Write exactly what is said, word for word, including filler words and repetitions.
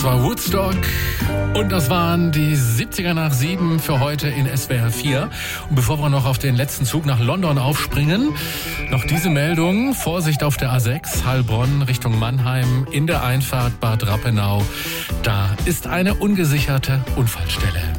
Das war Woodstock und das waren die siebziger nach sieben für heute in S W R vier. Und bevor wir noch auf den letzten Zug nach London aufspringen, noch diese Meldung. Vorsicht auf der A sechs, Heilbronn Richtung Mannheim in der Einfahrt Bad Rappenau. Da ist eine ungesicherte Unfallstelle.